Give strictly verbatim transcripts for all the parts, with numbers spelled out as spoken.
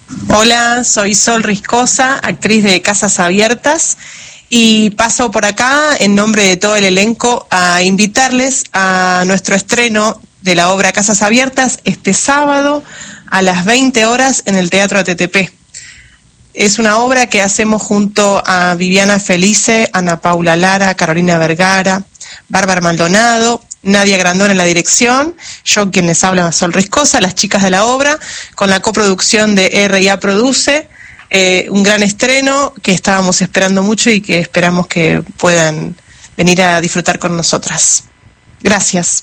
Hola, soy Sol Riscosa, actriz de Casas Abiertas, y paso por acá en nombre de todo el elenco a invitarles a nuestro estreno de la obra Casas Abiertas este sábado a las veinte horas en el Teatro A T T P. Es una obra que hacemos junto a Viviana Felice, Ana Paula Lara, Carolina Vergara, Bárbara Maldonado, Nadia Grandón en la dirección, yo quien les habla, Sol Riscosa, las chicas de la obra, con la coproducción de R y A Produce, eh, un gran estreno que estábamos esperando mucho y que esperamos que puedan venir a disfrutar con nosotras. Gracias.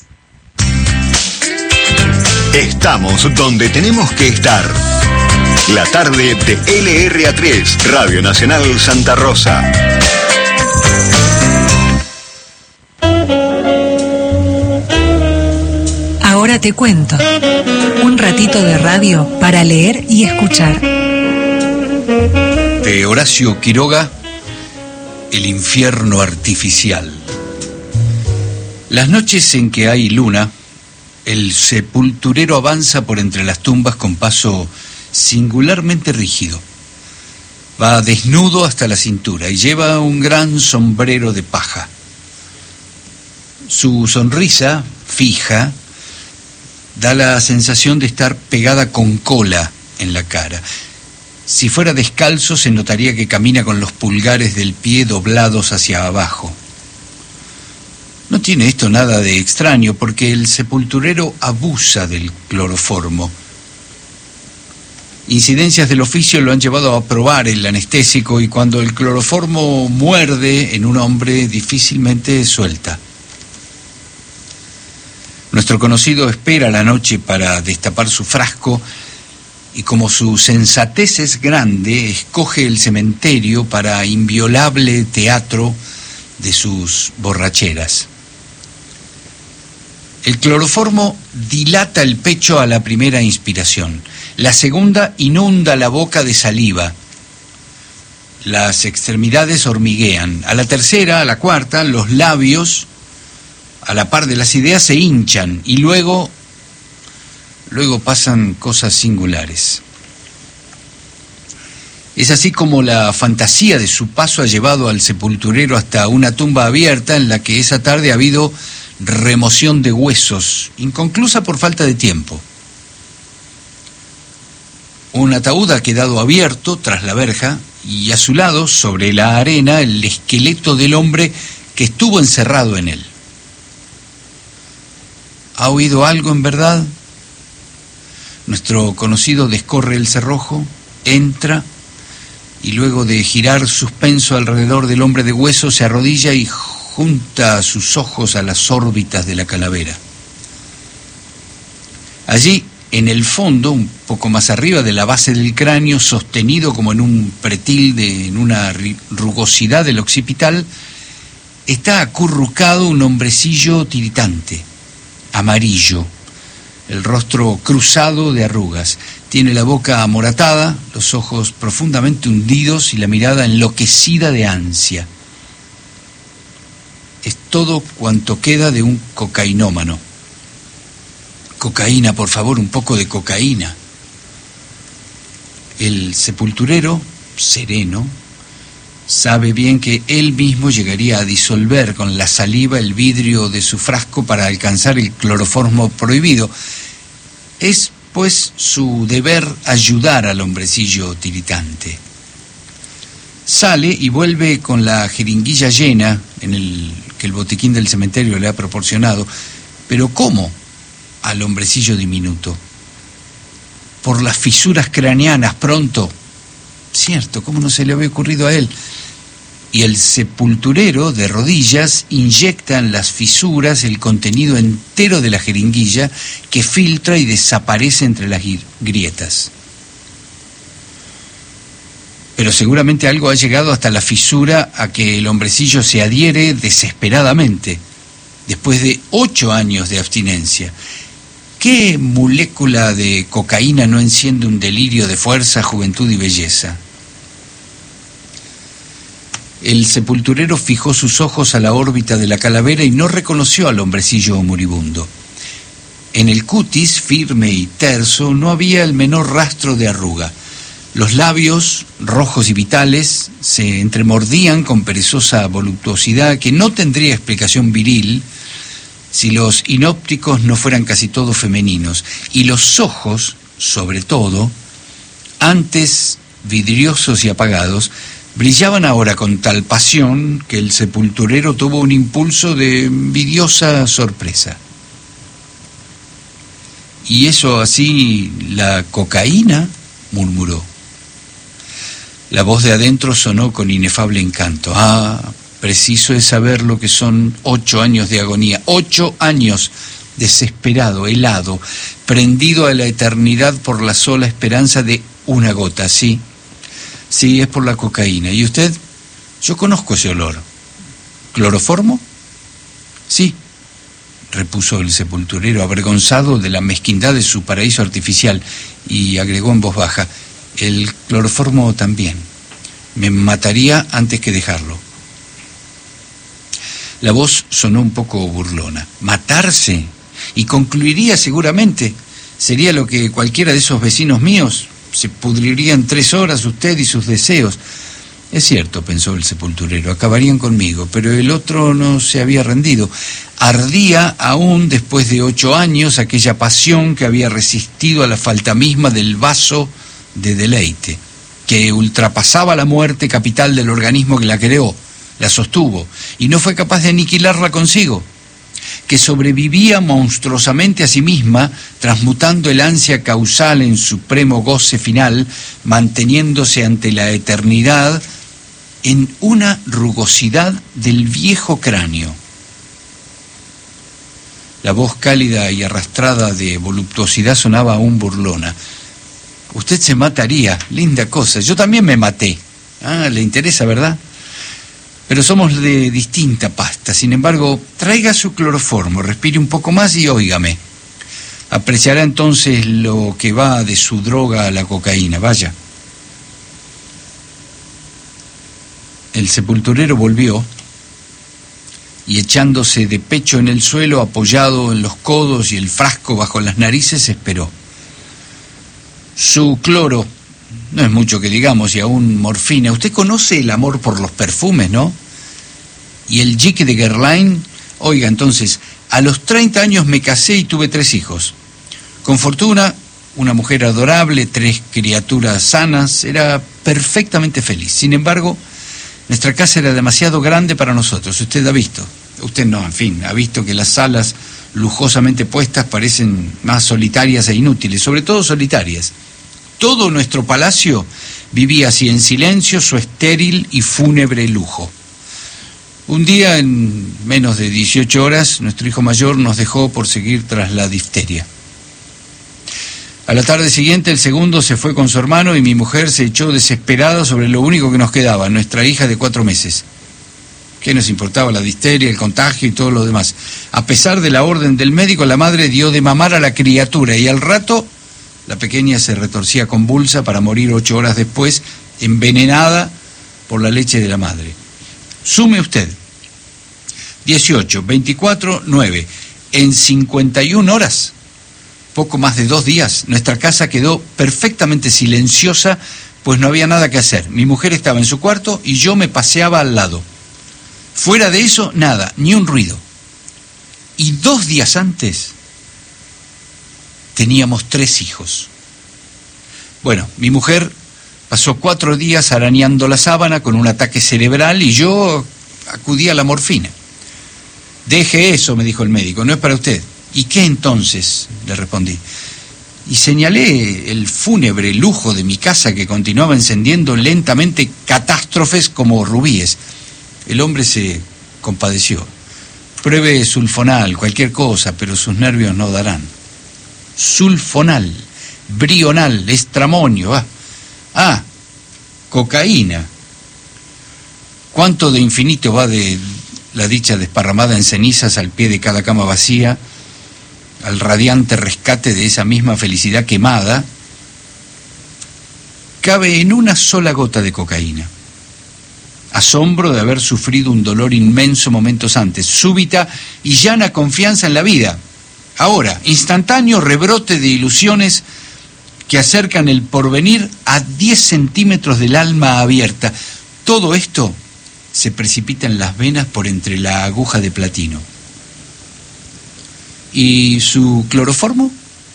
Estamos donde tenemos que estar. La tarde de L R A tres, Radio Nacional Santa Rosa. Ahora te cuento. Un ratito de radio para leer y escuchar. De Horacio Quiroga, El infierno artificial. Las noches en que hay luna, el sepulturero avanza por entre las tumbas con paso singularmente rígido. Va desnudo hasta la cintura y lleva un gran sombrero de paja. Su sonrisa, fija, da la sensación de estar pegada con cola en la cara. Si fuera descalzo se notaría que camina con los pulgares del pie doblados hacia abajo. No tiene esto nada de extraño porque el sepulturero abusa del cloroformo. Incidencias del oficio lo han llevado a probar el anestésico y cuando el cloroformo muerde en un hombre difícilmente suelta. Nuestro conocido espera la noche para destapar su frasco y como su sensatez es grande, escoge el cementerio para inviolable teatro de sus borracheras. El cloroformo dilata el pecho a la primera inspiración. La segunda inunda la boca de saliva. Las extremidades hormiguean. A la tercera, a la cuarta, los labios, a la par de las ideas, se hinchan y luego, luego pasan cosas singulares. Es así como la fantasía de su paso ha llevado al sepulturero hasta una tumba abierta en la que esa tarde ha habido remoción de huesos, inconclusa por falta de tiempo. Un ataúd ha quedado abierto tras la verja y a su lado, sobre la arena, el esqueleto del hombre que estuvo encerrado en él. ¿Ha oído algo en verdad? Nuestro conocido descorre el cerrojo, entra y luego de girar suspenso alrededor del hombre de hueso se arrodilla y junta sus ojos a las órbitas de la calavera. Allí, en el fondo, un poco más arriba de la base del cráneo, sostenido como en un pretil de, en una rugosidad del occipital, está acurrucado un hombrecillo tiritante, amarillo, el rostro cruzado de arrugas. Tiene la boca amoratada, los ojos profundamente hundidos y la mirada enloquecida de ansia. Es todo cuanto queda de un cocainómano. Cocaína, por favor, un poco de cocaína. El sepulturero, sereno, sabe bien que él mismo llegaría a disolver con la saliva el vidrio de su frasco para alcanzar el cloroformo prohibido. Es, pues, su deber ayudar al hombrecillo tiritante. Sale y vuelve con la jeringuilla llena en el que el botiquín del cementerio le ha proporcionado. ¿Pero cómo? Al hombrecillo diminuto. Por las fisuras craneanas, pronto. Cierto, ¿cómo no se le había ocurrido a él? Y el sepulturero, de rodillas, inyecta en las fisuras el contenido entero de la jeringuilla que filtra y desaparece entre las grietas. Pero seguramente algo ha llegado hasta la fisura a que el hombrecillo se adhiere desesperadamente, después de ocho años de abstinencia. ¿Qué molécula de cocaína no enciende un delirio de fuerza, juventud y belleza? El sepulturero fijó sus ojos a la órbita de la calavera y no reconoció al hombrecillo moribundo. En el cutis, firme y terso, no había el menor rastro de arruga. Los labios, rojos y vitales, se entremordían con perezosa voluptuosidad que no tendría explicación viril si los inópticos no fueran casi todos femeninos. Y los ojos, sobre todo, antes vidriosos y apagados, brillaban ahora con tal pasión que el sepulturero tuvo un impulso de envidiosa sorpresa. ¿Y eso así, la cocaína?, murmuró. La voz de adentro sonó con inefable encanto. Ah, preciso es saber lo que son ocho años de agonía, ocho años desesperado, helado, prendido a la eternidad por la sola esperanza de una gota, sí. Sí, es por la cocaína. ¿Y usted? Yo conozco ese olor. ¿Cloroformo? Sí, repuso el sepulturero, avergonzado de la mezquindad de su paraíso artificial, y agregó en voz baja, el cloroformo también. Me mataría antes que dejarlo. La voz sonó un poco burlona. ¿Matarse? Y concluiría seguramente. Sería lo que cualquiera de esos vecinos míos. Se pudriría en tres horas usted y sus deseos. Es cierto, pensó el sepulturero, acabarían conmigo, pero el otro no se había rendido. Ardía aún después de ocho años aquella pasión que había resistido a la falta misma del vaso de deleite, que ultrapasaba la muerte capital del organismo que la creó, la sostuvo, y no fue capaz de aniquilarla consigo, que sobrevivía monstruosamente a sí misma, transmutando el ansia causal en supremo goce final, manteniéndose ante la eternidad en una rugosidad del viejo cráneo. La voz cálida y arrastrada de voluptuosidad sonaba aún burlona. Usted se mataría, linda cosa. Yo también me maté. Ah, le interesa, ¿verdad? Pero somos de distinta pasta. Sin embargo, traiga su cloroformo, respire un poco más y óigame. Apreciará entonces lo que va de su droga a la cocaína. Vaya. El sepulturero volvió y, echándose de pecho en el suelo, apoyado en los codos y el frasco bajo las narices, esperó. Su cloro, no es mucho que digamos, y aún morfina. Usted conoce el amor por los perfumes, ¿no? Y el jique de Guerlain. Oiga, entonces, a los treinta años me casé y tuve tres hijos. Con fortuna, una mujer adorable, tres criaturas sanas, era perfectamente feliz. Sin embargo, nuestra casa era demasiado grande para nosotros, usted ha visto. Usted no, en fin, ha visto que las salas lujosamente puestas parecen más solitarias e inútiles, sobre todo solitarias. Todo nuestro palacio vivía así en silencio su estéril y fúnebre lujo. Un día, en menos de dieciocho horas, nuestro hijo mayor nos dejó por seguir tras la difteria. A la tarde siguiente, el segundo se fue con su hermano y mi mujer se echó desesperada sobre lo único que nos quedaba, nuestra hija de cuatro meses. ¿Qué nos importaba la difteria, el contagio y todo lo demás? A pesar de la orden del médico, la madre dio de mamar a la criatura y al rato la pequeña se retorcía convulsa para morir ocho horas después, envenenada por la leche de la madre. Sume usted. dieciocho, veinticuatro, nueve. En cincuenta y una horas, poco más de dos días, nuestra casa quedó perfectamente silenciosa, pues no había nada que hacer. Mi mujer estaba en su cuarto y yo me paseaba al lado. Fuera de eso, nada, ni un ruido. Y dos días antes teníamos tres hijos. Bueno, mi mujer pasó cuatro días arañando la sábana con un ataque cerebral y yo acudí a la morfina. Deje eso, me dijo el médico, no es para usted. ¿Y qué entonces?, le respondí. Y señalé el fúnebre lujo de mi casa que continuaba encendiendo lentamente catástrofes como rubíes. El hombre se compadeció. Pruebe sulfonal, cualquier cosa, pero sus nervios no darán. Sulfonal, brional, estramonio, ah, ah, cocaína. ¿Cuánto de infinito va de la dicha desparramada en cenizas al pie de cada cama vacía, al radiante rescate de esa misma felicidad quemada? Cabe en una sola gota de cocaína. Asombro de haber sufrido un dolor inmenso momentos antes, súbita y llana confianza en la vida. Ahora, instantáneo rebrote de ilusiones que acercan el porvenir a diez centímetros del alma abierta. Todo esto se precipita en las venas por entre la aguja de platino. ¿Y su cloroformo?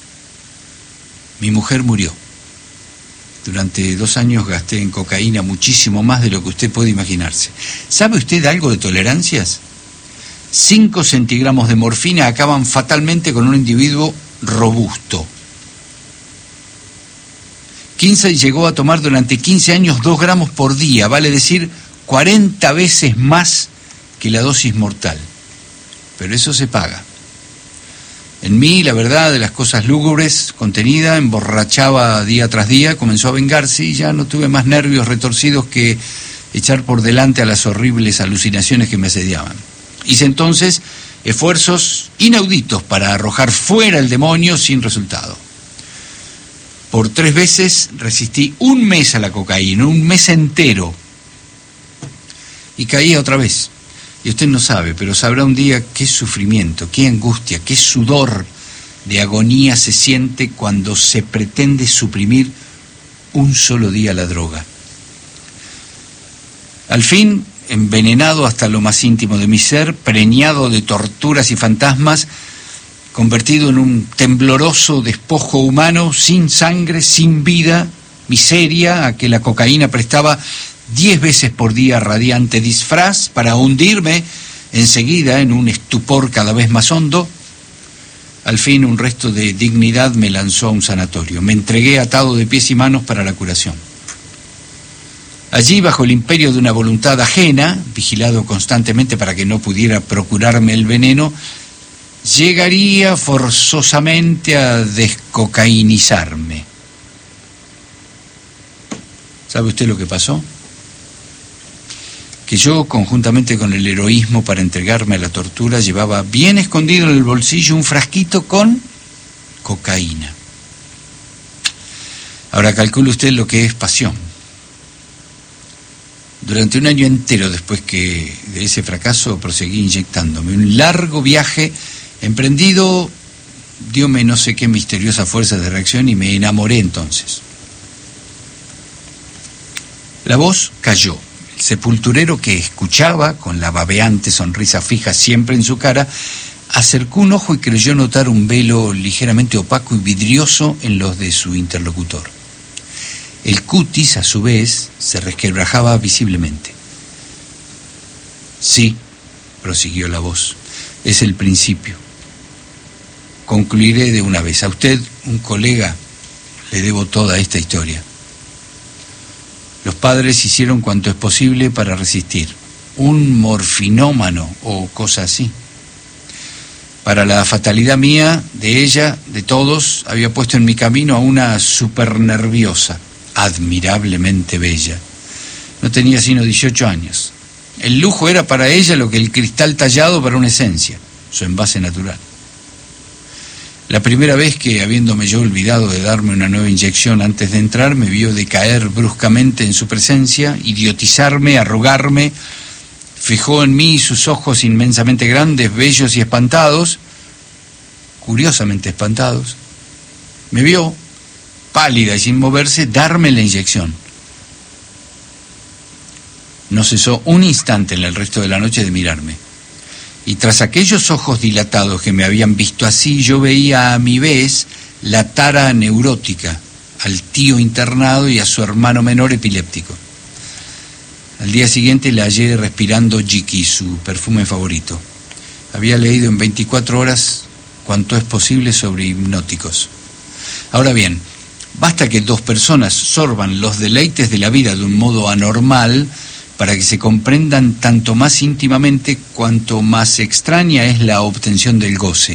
Mi mujer murió. Durante dos años gasté en cocaína muchísimo más de lo que usted puede imaginarse. ¿Sabe usted algo de tolerancias? Cinco centigramos de morfina acaban fatalmente con un individuo robusto. Kinsey llegó a tomar durante quince años dos gramos por día, vale decir cuarenta veces más que la dosis mortal. Pero eso se paga. En mí, la verdad de las cosas lúgubres contenida, emborrachaba día tras día, comenzó a vengarse y ya no tuve más nervios retorcidos que echar por delante a las horribles alucinaciones que me asediaban. Hice entonces esfuerzos inauditos para arrojar fuera el demonio sin resultado. Por tres veces resistí un mes a la cocaína, un mes entero, y caía otra vez. Y usted no sabe, pero sabrá un día qué sufrimiento, qué angustia, qué sudor de agonía se siente cuando se pretende suprimir un solo día la droga. Al fin, envenenado hasta lo más íntimo de mi ser, preñado de torturas y fantasmas, convertido en un tembloroso despojo humano, sin sangre, sin vida, miseria, a que la cocaína prestaba diez veces por día radiante disfraz para hundirme enseguida en un estupor cada vez más hondo. Al fin un resto de dignidad me lanzó a un sanatorio. Me entregué atado de pies y manos para la curación. Allí, bajo el imperio de una voluntad ajena, vigilado constantemente para que no pudiera procurarme el veneno, llegaría forzosamente a descocainizarme. ¿Sabe usted lo que pasó? Que yo, conjuntamente con el heroísmo para entregarme a la tortura, llevaba bien escondido en el bolsillo un frasquito con cocaína. Ahora calcule usted lo que es pasión. Durante un año entero después que de ese fracaso proseguí inyectándome. Un largo viaje emprendido dióme no sé qué misteriosa fuerza de reacción y me enamoré entonces. La voz cayó. El sepulturero que escuchaba, con la babeante sonrisa fija siempre en su cara, acercó un ojo y creyó notar un velo ligeramente opaco y vidrioso en los de su interlocutor. El cutis, a su vez, se resquebrajaba visiblemente. Sí, prosiguió la voz, es el principio. Concluiré de una vez. A usted, un colega, le debo toda esta historia. Los padres hicieron cuanto es posible para resistir. Un morfinómano o cosa así. Para la fatalidad mía, de ella, de todos, había puesto en mi camino a una supernerviosa, admirablemente bella. No tenía sino dieciocho años. El lujo era para ella lo que el cristal tallado para una esencia, su envase natural. La primera vez que, habiéndome yo olvidado de darme una nueva inyección antes de entrar, me vio decaer bruscamente en su presencia, idiotizarme, arrugarme, fijó en mí sus ojos inmensamente grandes, bellos y espantados, curiosamente espantados. Me vio, pálida y sin moverse, darme la inyección. No cesó un instante en el resto de la noche de mirarme. Y tras aquellos ojos dilatados que me habían visto así, yo veía a mi vez la tara neurótica, al tío internado y a su hermano menor epiléptico. Al día siguiente la hallé respirando Jiki, su perfume favorito. Había leído en veinticuatro horas cuanto es posible sobre hipnóticos. Ahora bien, basta que dos personas sorban los deleites de la vida de un modo anormal para que se comprendan tanto más íntimamente cuanto más extraña es la obtención del goce.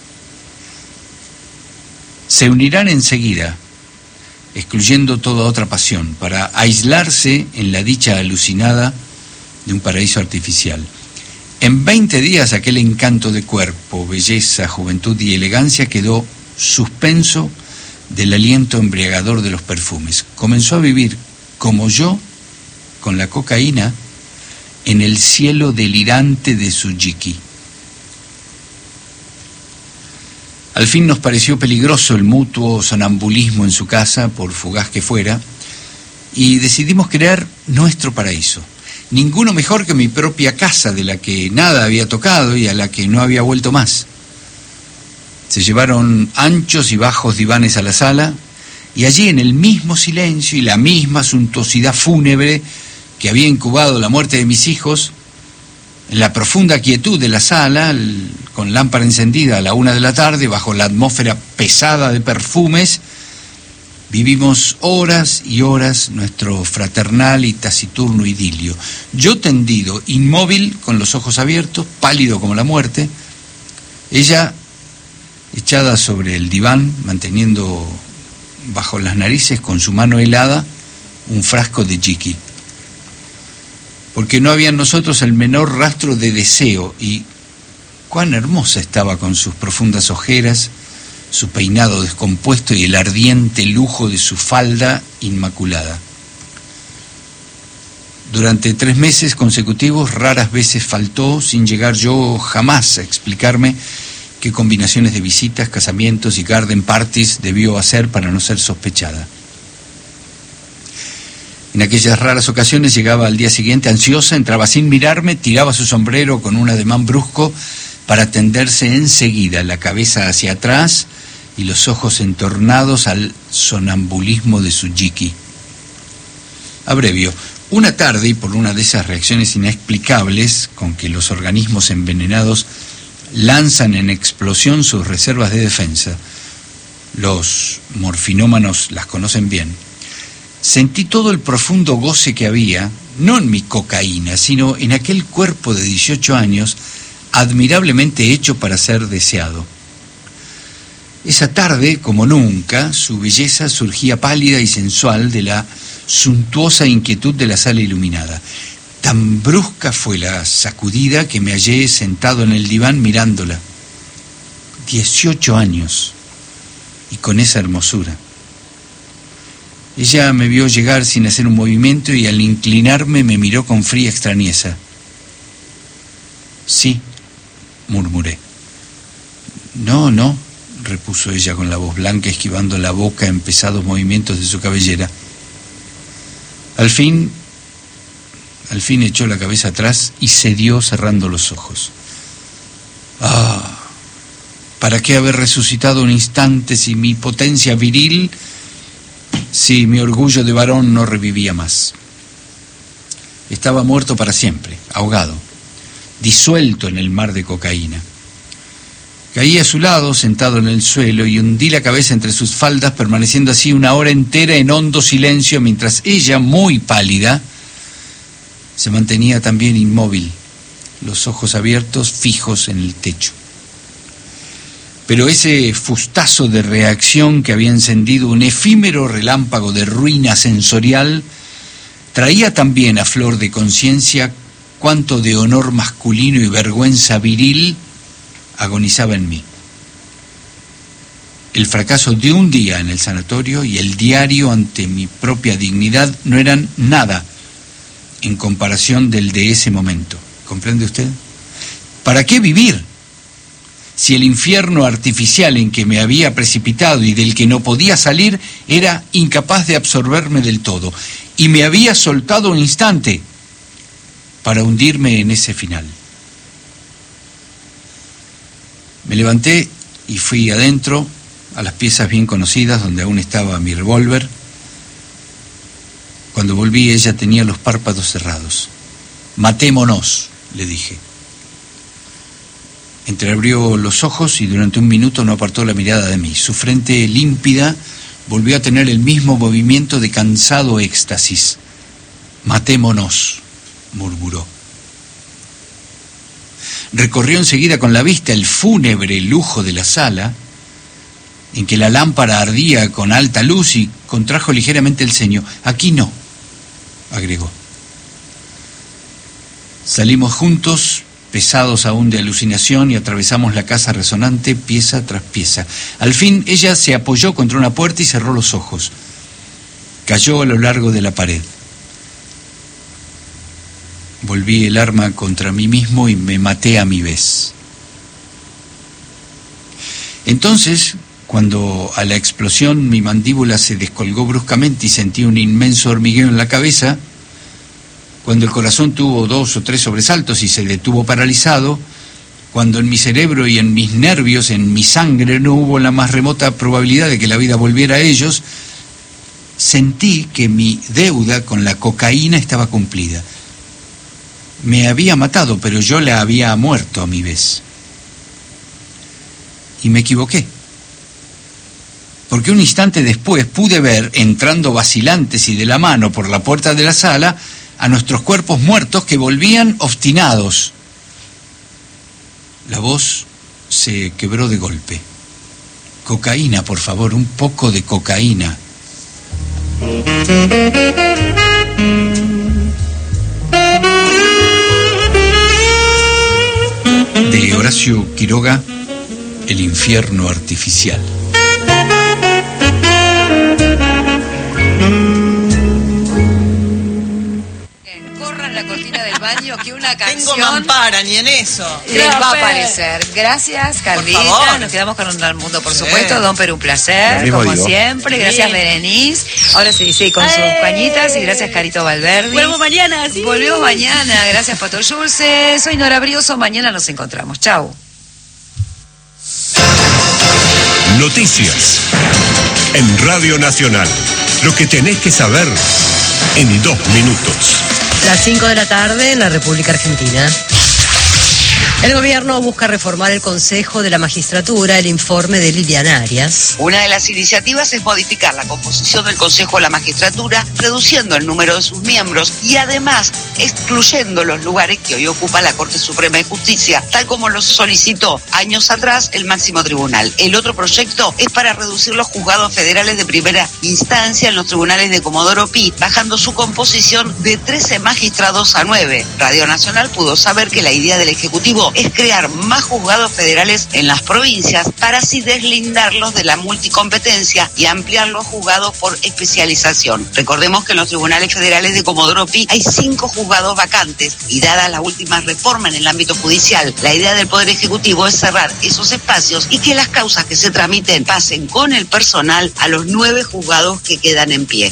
Se unirán enseguida, excluyendo toda otra pasión, para aislarse en la dicha alucinada de un paraíso artificial. En veinte días aquel encanto de cuerpo, belleza, juventud y elegancia quedó suspenso del aliento embriagador de los perfumes. Comenzó a vivir como yo, con la cocaína, en el cielo delirante de su Jiki. Al fin nos pareció peligroso el mutuo sonambulismo en su casa, por fugaz que fuera, y decidimos crear nuestro paraíso. Ninguno mejor que mi propia casa, de la que nada había tocado y a la que no había vuelto más. Se llevaron anchos y bajos divanes a la sala, y allí, en el mismo silencio y la misma suntuosidad fúnebre que había incubado la muerte de mis hijos, en la profunda quietud de la sala, con lámpara encendida a la una de la tarde, bajo la atmósfera pesada de perfumes, vivimos horas y horas nuestro fraternal y taciturno idilio. Yo tendido, inmóvil, con los ojos abiertos, pálido como la muerte, ella echada sobre el diván, manteniendo bajo las narices con su mano helada un frasco de jicky. Porque no había en nosotros el menor rastro de deseo, y cuán hermosa estaba con sus profundas ojeras, su peinado descompuesto y el ardiente lujo de su falda inmaculada. Durante tres meses consecutivos raras veces faltó, sin llegar yo jamás a explicarme qué combinaciones de visitas, casamientos y garden parties debió hacer para no ser sospechada. En aquellas raras ocasiones llegaba al día siguiente ansiosa, entraba sin mirarme, tiraba su sombrero con un ademán brusco para tenderse enseguida, la cabeza hacia atrás y los ojos entornados al sonambulismo de su jicky. Abrevio, una tarde, y por una de esas reacciones inexplicables con que los organismos envenenados lanzan en explosión sus reservas de defensa, los morfinómanos las conocen bien, sentí todo el profundo goce que había, no en mi cocaína, sino en aquel cuerpo de dieciocho años, admirablemente hecho para ser deseado. Esa tarde, como nunca, su belleza surgía pálida y sensual de la suntuosa inquietud de la sala iluminada. Tan brusca fue la sacudida que me hallé sentado en el diván mirándola. Dieciocho años, y con esa hermosura. Ella me vio llegar sin hacer un movimiento y al inclinarme me miró con fría extrañeza. Sí, murmuré. No, no, repuso ella con la voz blanca, esquivando la boca en pesados movimientos de su cabellera. Al fin, al fin echó la cabeza atrás y cedió cerrando los ojos. Ah, ¿para qué haber resucitado un instante si mi potencia viril, si mi orgullo de varón no revivía más? Estaba muerto para siempre, ahogado, disuelto en el mar de cocaína. Caí a su lado, sentado en el suelo, y hundí la cabeza entre sus faldas, permaneciendo así una hora entera en hondo silencio, mientras ella, muy pálida, se mantenía también inmóvil, los ojos abiertos, fijos en el techo. Pero ese fustazo de reacción que había encendido un efímero relámpago de ruina sensorial traía también a flor de conciencia cuánto de honor masculino y vergüenza viril agonizaba en mí. El fracaso de un día en el sanatorio y el diario ante mi propia dignidad no eran nada en comparación del de ese momento. ¿Comprende usted? ¿Para qué vivir? Si el infierno artificial en que me había precipitado y del que no podía salir era incapaz de absorberme del todo, y me había soltado un instante para hundirme en ese final. Me levanté y fui adentro, a las piezas bien conocidas donde aún estaba mi revólver. Cuando volví, ella tenía los párpados cerrados. «Matémonos», le dije. Entreabrió los ojos y durante un minuto no apartó la mirada de mí. Su frente límpida volvió a tener el mismo movimiento de cansado éxtasis. «Matémonos», murmuró. Recorrió enseguida con la vista el fúnebre lujo de la sala, en que la lámpara ardía con alta luz, y contrajo ligeramente el ceño. «Aquí no», agregó. Salimos juntos, pesados aún de alucinación, y atravesamos la casa resonante pieza tras pieza. Al fin ella se apoyó contra una puerta y cerró los ojos. Cayó a lo largo de la pared. Volví el arma contra mí mismo y me maté a mi vez. Entonces, cuando a la explosión mi mandíbula se descolgó bruscamente y sentí un inmenso hormigueo en la cabeza, cuando el corazón tuvo dos o tres sobresaltos y se detuvo paralizado, cuando en mi cerebro y en mis nervios, en mi sangre, no hubo la más remota probabilidad de que la vida volviera a ellos, sentí que mi deuda con la cocaína estaba cumplida. Me había matado, pero yo la había muerto a mi vez. Y me equivoqué. Porque un instante después pude ver, entrando vacilantes y de la mano por la puerta de la sala, a nuestros cuerpos muertos que volvían obstinados. La voz se quebró de golpe. Cocaína, por favor, un poco de cocaína. De Horacio Quiroga, El infierno artificial. Corran la cortina del baño que una canción... Tengo mampara, ni en eso. Les va a aparecer. Gracias, Carlita. Nos quedamos con Un Mundo, por sí. supuesto. Don Perú, un placer, como digo. siempre. Gracias, Berenice. Ahora sí, sí, con sus cañitas. Y gracias, Carito Valverde. Vuelvo mañana, sí. Volvemos mañana. Gracias, Pato Yulce. Soy Nora Brioso. Mañana nos encontramos. Chau. Noticias en Radio Nacional. Lo que tenés que saber en dos minutos. Las cinco de la tarde en la República Argentina. El gobierno busca reformar el Consejo de la Magistratura, el informe de Liliana Arias. Una de las iniciativas es modificar la composición del Consejo de la Magistratura, reduciendo el número de sus miembros y además excluyendo los lugares que hoy ocupa la Corte Suprema de Justicia, tal como lo solicitó años atrás el máximo tribunal. El otro proyecto es para reducir los juzgados federales de primera instancia en los tribunales de Comodoro Pi, bajando su composición de trece magistrados a nueve. Radio Nacional pudo saber que la idea del Ejecutivo es crear más juzgados federales en las provincias para así deslindarlos de la multicompetencia y ampliar los juzgados por especialización. Recordemos que en los tribunales federales de Comodoro Pi hay cinco juzgados vacantes y dada la última reforma en el ámbito judicial, la idea del Poder Ejecutivo es cerrar esos espacios y que las causas que se tramiten pasen con el personal a los nueve juzgados que quedan en pie.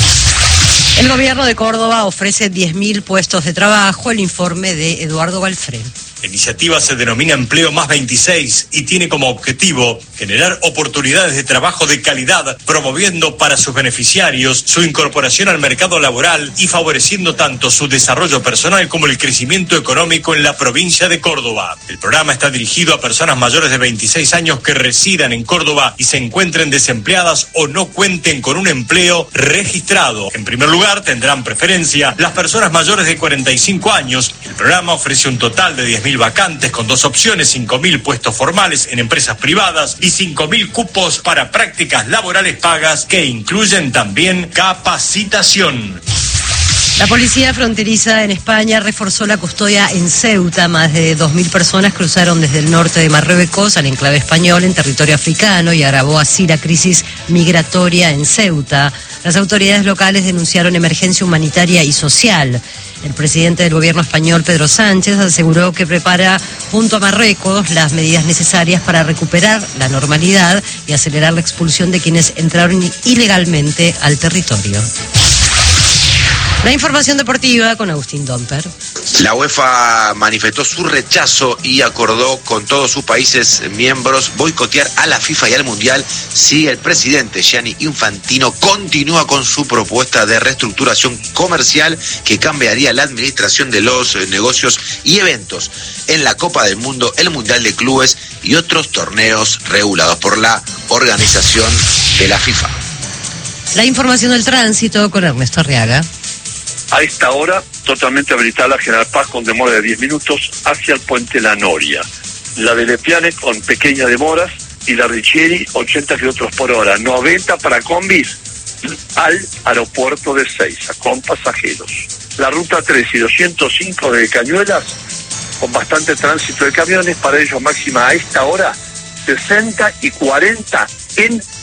El gobierno de Córdoba ofrece diez mil puestos de trabajo, el informe de Eduardo Balfré. La iniciativa se denomina Empleo Más veintiséis y tiene como objetivo generar oportunidades de trabajo de calidad, promoviendo para sus beneficiarios su incorporación al mercado laboral y favoreciendo tanto su desarrollo personal como el crecimiento económico en la provincia de Córdoba. El programa está dirigido a personas mayores de veintiséis años que residan en Córdoba y se encuentren desempleadas o no cuenten con un empleo registrado. En primer lugar, tendrán preferencia las personas mayores de cuarenta y cinco años. El programa ofrece un total de diez mil vacantes con dos opciones, cinco mil puestos formales en empresas privadas y cinco mil cupos para prácticas laborales pagas que incluyen también capacitación. La policía fronteriza en España reforzó la custodia en Ceuta. Más de dos mil personas cruzaron desde el norte de Marruecos al enclave español en territorio africano y agravó así la crisis migratoria en Ceuta. Las autoridades locales denunciaron emergencia humanitaria y social. El presidente del gobierno español, Pedro Sánchez, aseguró que prepara junto a Marruecos las medidas necesarias para recuperar la normalidad y acelerar la expulsión de quienes entraron ilegalmente al territorio. La información deportiva con Agustín Domper. La UEFA manifestó su rechazo y acordó con todos sus países miembros boicotear a la FIFA y al Mundial si el presidente Gianni Infantino continúa con su propuesta de reestructuración comercial que cambiaría la administración de los negocios y eventos en la Copa del Mundo, el Mundial de Clubes y otros torneos regulados por la organización de la FIFA. La información del tránsito con Ernesto Arriaga. A esta hora, totalmente habilitada la General Paz con demora de diez minutos hacia el puente La Noria. La de Lepiane con pequeñas demoras y la Richieri ochenta kilómetros por hora. noventa para combis al aeropuerto de Seiza con pasajeros. La ruta tres y doscientos cinco de Cañuelas con bastante tránsito de camiones. Para ellos máxima a esta hora sesenta y cuarenta en